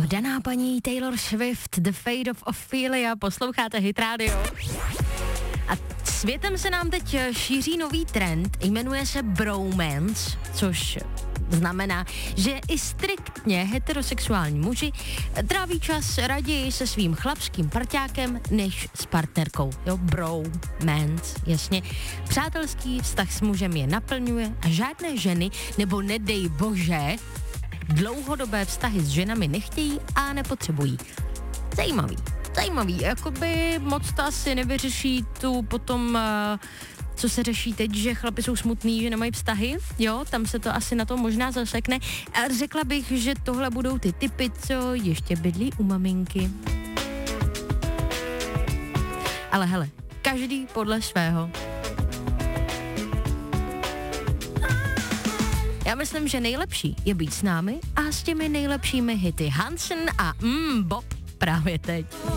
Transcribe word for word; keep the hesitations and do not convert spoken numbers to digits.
Vdaná paní Taylor Swift, The Fate of Ophelia, posloucháte Hit Radio. A světem se nám teď šíří nový trend, jmenuje se bromance, což znamená, že i striktně heterosexuální muži tráví čas raději se svým chlapským parťákem, než s partnerkou. Jo, bromance, jasně. Přátelský vztah s mužem je naplňuje a žádné ženy, nebo nedej bože, dlouhodobé vztahy s ženami nechtějí a nepotřebují. Zajímavý, zajímavý, jakoby moc to asi nevyřeší tu potom, uh, co se řeší teď, že chlapi jsou smutný, že nemají vztahy, jo, tam se to asi na to možná zasekne. A řekla bych, že tohle budou ty typy, co ještě bydlí u maminky. Ale hele, každý podle svého. Já myslím, že nejlepší je být s námi a s těmi nejlepšími hity. Hansen a mm, Bob právě teď.